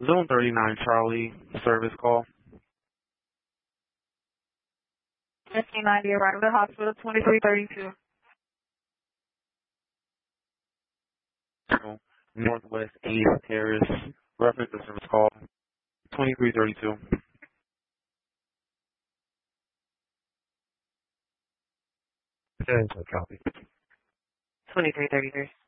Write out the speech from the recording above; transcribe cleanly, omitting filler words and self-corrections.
Zone 39 Charlie service call. 1590, arrive at the hospital, 2332. Northwest 8th Terrace, reference the service call, 2332. Okay, so copy. 2333.